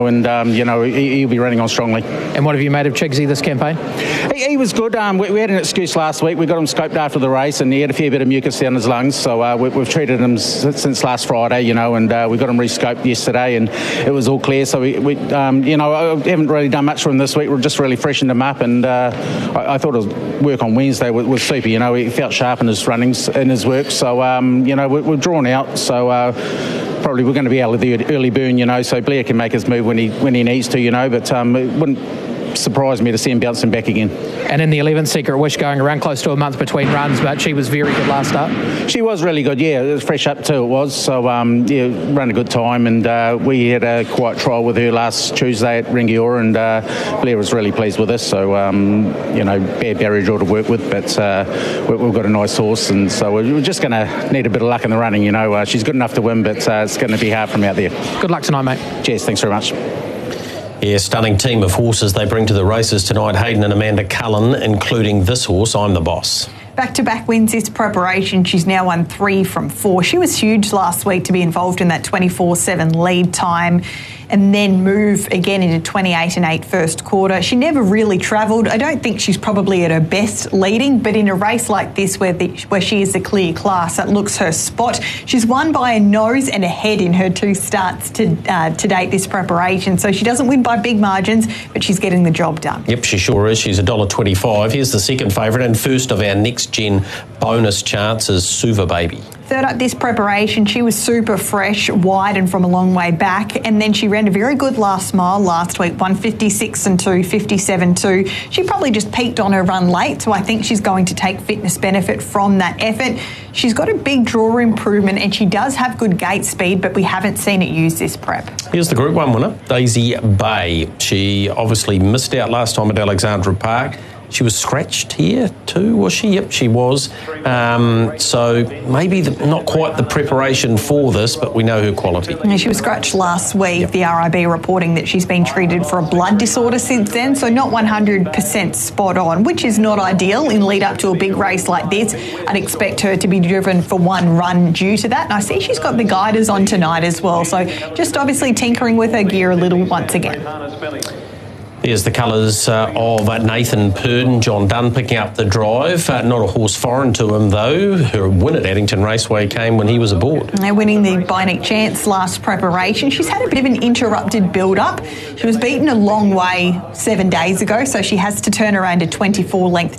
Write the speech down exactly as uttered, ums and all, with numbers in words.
And, um, you know, he, he'll be running on strongly. And what have you made of Chigsy this campaign? He, he was good. Um, we, we had an excuse last week. We got him scoped after the race and he had a fair bit of mucus down his lungs. So uh, we, we've treated him s- since last Friday, you know, and uh, we got him re-scoped yesterday and it was all clear. So, we, we um, you know, I haven't really done much for him this week. We've just really freshened him up and uh, I, I thought his work on Wednesday was, was super. You know, he felt sharp in his runnings, in his work. So, um, you know, we, we've drawn out. So... Uh, Probably we're going to be able to do an early burn, you know, so Blair can make his move when he when he needs to, you know, but um, it wouldn't surprise me to see him bouncing back again. And in the eleventh, Secret Wish going around close to a month between runs, but she was very good last start. She was really good, yeah. It was fresh up too, it was. So, um, yeah, run a good time and uh, we had a quiet trial with her last Tuesday at Ringiora and uh, Blair was really pleased with us. So, um, you know, bad barrier draw to work with, but uh, we, we've got a nice horse and so we're just going to need a bit of luck in the running, you know. Uh, she's good enough to win, but uh, it's going to be hard from out there. Good luck tonight, mate. Cheers, thanks very much. Yeah, stunning team of horses they bring to the races tonight. Hayden and Amanda Cullen, including this horse, I'm the Boss. Back-to-back wins this preparation. She's now won three from four. She was huge last week to be involved in that twenty-four seven lead time and then move again into twenty-eight and eight first quarter. She never really travelled. I don't think she's probably at her best leading, but in a race like this where the, where she is the clear class, that looks her spot. She's won by a nose and a head in her two starts to uh, to date this preparation. So she doesn't win by big margins, but she's getting the job done. Yep, she sure is. She's one dollar twenty-five. Here's the second favourite and first of our next-gen bonus chances, Suva Baby. Third up this preparation, she was super fresh, wide and from a long way back, and then she ran a very good last mile last week, one fifty-six and two, fifty-seven two. She probably just peaked on her run late, so I think she's going to take fitness benefit from that effort. She's got a big draw improvement and she does have good gate speed, but we haven't seen it used this prep. Here's the Group one winner, Daisy Bay. She obviously missed out last time at Alexandra Park. She was scratched here too, was she? Yep, she was. Um, so maybe the, not quite the preparation for this, but we know her quality. Yeah, she was scratched last week. Yep. The R I B reporting that she's been treated for a blood disorder since then, so not one hundred percent spot on, which is not ideal in lead up to a big race like this. I'd expect her to be driven for one run due to that. And I see she's got the guiders on tonight as well, so just obviously tinkering with her gear a little once again. There's the colours uh, of Nathan Purdon, John Dunn picking up the drive. Uh, not a horse foreign to him, though. Her win at Addington Raceway came when he was aboard. And they're winning the Bionic Chance last preparation. She's had a bit of an interrupted build-up. She was beaten a long way seven days ago, so she has to turn around a twenty-four length